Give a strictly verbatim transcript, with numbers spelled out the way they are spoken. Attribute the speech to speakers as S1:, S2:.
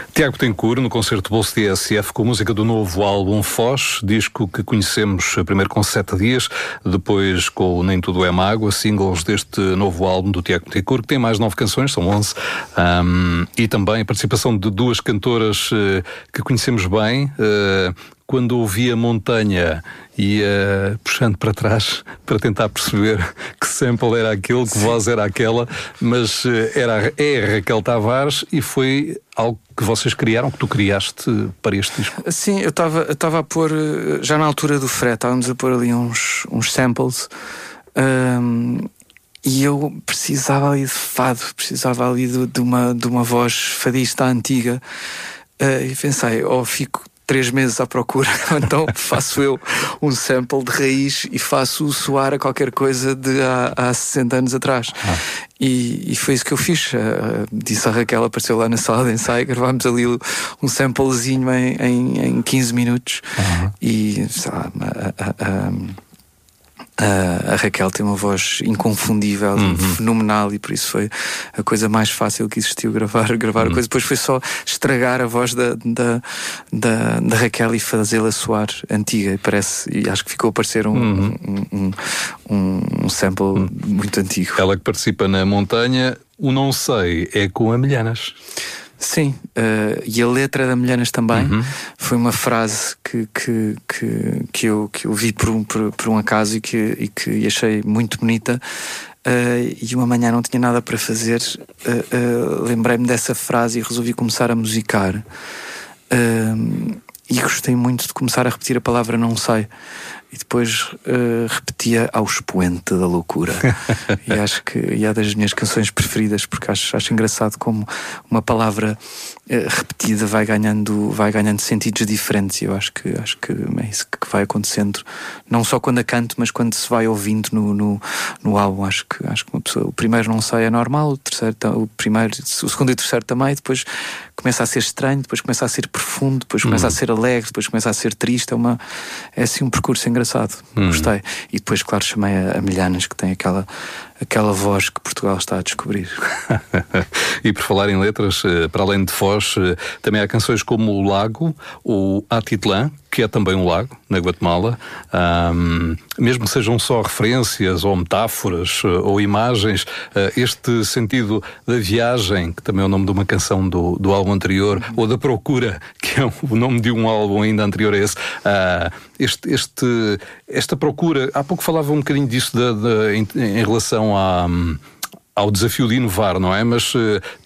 S1: Tiago Betancourt, no concerto Bolso T S F, com a música do novo álbum Foz, disco que conhecemos primeiro com Sete Dias, depois com o Nem Tudo é Mágoa, singles deste novo álbum do Tiago Betancourt, que tem mais nove canções, são onze, um, e também a participação de duas cantoras uh, que conhecemos bem. Uh, quando ouvi a Montanha, ia puxando para trás para tentar perceber que sample era aquele, que voz era aquela, mas era, é a Raquel Tavares, e foi algo que vocês criaram, que tu criaste para este disco.
S2: Sim, eu estava eu estava a pôr, já na altura do Fred, estávamos a pôr ali uns, uns samples, um, e eu precisava ali de fado, precisava ali de, de, uma, de uma voz fadista antiga, uh, e pensei, ou oh, fico três meses à procura, então faço eu um sample de raiz e faço soar a qualquer coisa de há, há sessenta anos atrás. Ah. E, e foi isso que eu fiz. Uh, disse a Raquel, apareceu lá na sala de ensaio, gravámos ali um samplezinho em, em, em quinze minutos. Uhum. E sei lá, a, a, a, a, a Raquel tem uma voz inconfundível, uhum. fenomenal, e por isso foi a coisa mais fácil que existiu, gravar, gravar uhum. a coisa. Depois foi só estragar a voz da, da, da, da Raquel e fazê-la soar antiga, e parece, e acho que ficou a parecer um, uhum. um, um, um sample uhum. muito antigo.
S1: Ela que participa na Montanha, o Não Sei é com a Milhanas.
S2: Sim, uh, e a letra da Milhanas também. Uhum. Foi uma frase que, que, que, que, eu, que eu vi por um, por, por um acaso e que, e que achei muito bonita. Uh, e uma manhã não tinha nada para fazer, uh, uh, lembrei-me dessa frase e resolvi começar a musicar. Uh, e gostei muito de começar a repetir a palavra Não Sei. E depois uh, repetia ao expoente da loucura. E acho que e é das minhas canções preferidas, porque acho, acho engraçado como uma palavra uh, repetida vai ganhando, vai ganhando sentidos diferentes. E eu acho que, acho que é isso que vai acontecendo, não só quando a canto, mas quando se vai ouvindo no, no, no álbum. Acho que, acho que uma pessoa, o primeiro Não Sei é normal, o, terceiro, o, primeiro, o segundo e o terceiro também, depois começa a ser estranho, depois começa a ser profundo, depois começa uhum. a ser alegre, depois começa a ser triste. É, uma, é assim um percurso engraçado. Hum. Gostei. E depois, claro, chamei a, a Milhanas, que tem aquela, aquela voz que Portugal está a descobrir.
S1: E por falar em letras, para além de Foz, também há canções como O Lago, o Atitlã, que é também um lago, na Guatemala. Um, mesmo que sejam só referências ou metáforas ou imagens, este sentido da viagem, que também é o nome de uma canção do, do álbum anterior, uhum. ou da procura, que é o nome de um álbum ainda anterior a esse, uh, este, este, esta procura, há pouco falava um bocadinho disso de, de, em, em relação a... ao desafio de inovar, não é? Mas uh,